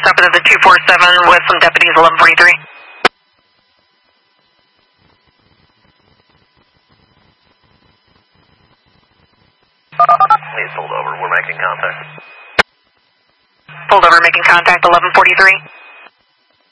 stopping at the 247 with some deputies, 1143. Please hold over. We're making contact. Pulled over, making contact, 1143.